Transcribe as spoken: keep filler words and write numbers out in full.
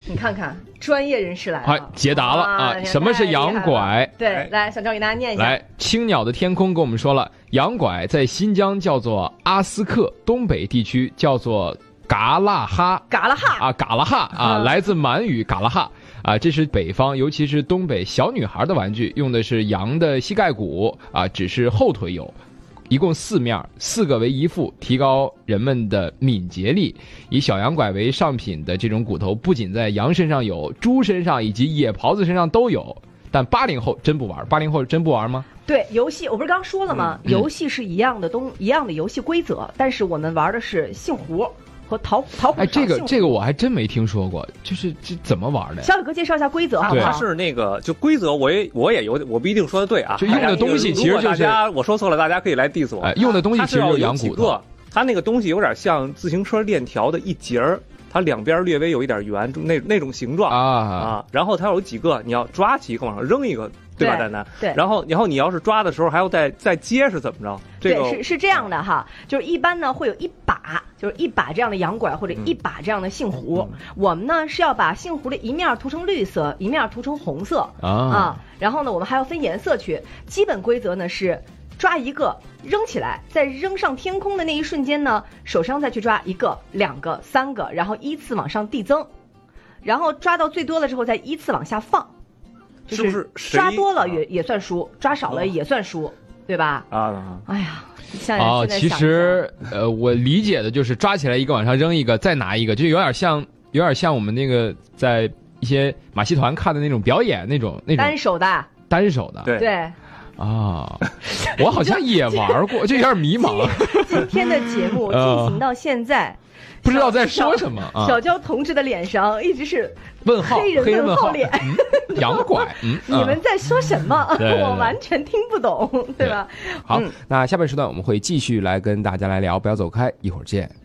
你看看专业人士来了， 好，解答了啊！什么是洋拐？ 对，来，小赵给大家念一下。 来，青鸟的天空跟我们说了，洋拐在新疆叫做阿斯克，东北地区叫做嘎拉哈。 嘎拉哈啊，嘎拉哈啊， 嗯、 来自满语嘎拉哈啊，这是北方，尤其是东北小女孩的玩具，用的是羊的膝盖骨啊，只是后腿有。一共四面，四个为一副，提高人们的敏捷力。以小羊拐为上品的这种骨头，不仅在羊身上有，猪身上以及野狍子身上都有。但八零后真不玩，八零后真不玩吗？ 对，游戏我不是刚说了吗？嗯、游戏是一样的东，一样的游戏规则，但是我们玩的是姓胡和桃桃胡。 哎，这个这个我还真没听说过，就是这怎么玩的？ 小李哥介绍一下规则好不好？ 它是那个就规则，我也我也有，我不一定说的对啊。 就用的东西其实就是大家我说错了，大家可以来 diss 我。 哎，用的东西其实就是羊骨头。 它那个东西有点像自行车链条的一节儿，它两边略微有一点圆，那那种形状啊啊。然后它有几个，你要抓起一个往上扔一个。对吧，蛋蛋？ 对。 然后，然后你要是抓的时候还要再再接是怎么着？这个对，是是这样的哈，就是一般呢会有一把，就是一把这样的羊拐或者一把这样的杏核。嗯、我们呢是要把杏核的一面涂成绿色，一面涂成红色啊啊。然后呢，我们还要分颜色去。基本规则呢是抓一个扔起来，在扔上天空的那一瞬间呢，手上再去抓一个、两个、三个，然后依次往上递增，然后抓到最多了之后再依次往下放。 是不是抓多了也也算输，抓少了也算输，对吧？ 啊， 哎呀，像哦，其实呃，我理解的就是抓起来一个往上扔一个，再拿一个，就有点像，有点像我们那个在一些马戏团看的那种表演那种那种单手的， 单手的， 对对。 啊，我好像也玩过，就有点迷茫。 今天的节目进行到现在。 不知道在说什么啊！ 小娇同志的脸上一直是问号， 黑人问号脸， 嗯、洋拐。嗯， 你们在说什么？ 嗯、 我完全听不懂，对吧？ 好，嗯、那下半时段我们会继续来跟大家来聊，不要走开，一会儿见。